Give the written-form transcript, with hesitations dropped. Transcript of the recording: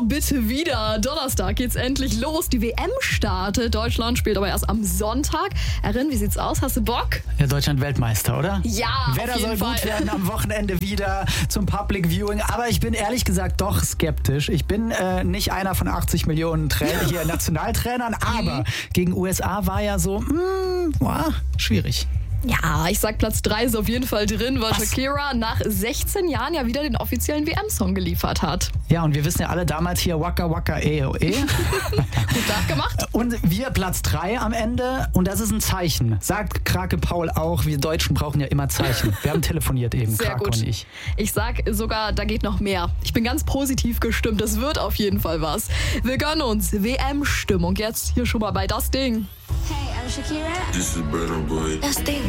Also bitte wieder. Donnerstag geht's endlich los. Die WM startet. Deutschland spielt aber erst am Sonntag. Erin, wie sieht's aus? Hast du Bock? Ja, Deutschland Weltmeister, oder? Ja, Wetter auf jeden soll Fall. gut werden am Wochenende wieder zum Public Viewing. Aber ich bin ehrlich gesagt doch skeptisch. Ich bin nicht einer von 80 Millionen Nationaltrainern, aber gegen USA war ja so, schwierig. Ja, ich sag Platz 3 ist auf jeden Fall drin, weil Was? Shakira nach 16 Jahren ja wieder den offiziellen WM-Song geliefert hat. Ja, und wir wissen ja alle damals hier Waka Waka E. Gut nachgemacht. Und wir Platz 3 am Ende und das ist ein Zeichen. Sagt Krake Paul auch, wir Deutschen brauchen ja immer Zeichen. Wir haben telefoniert eben, Sehr Krake gut. und ich. Ich sag sogar, da geht noch mehr. Ich bin ganz positiv gestimmt. Das wird auf jeden Fall was. Wir gönnen uns WM-Stimmung jetzt hier schon mal bei Das Ding. Hey, I'm Shakira. This is Burna Boy. Das Ding.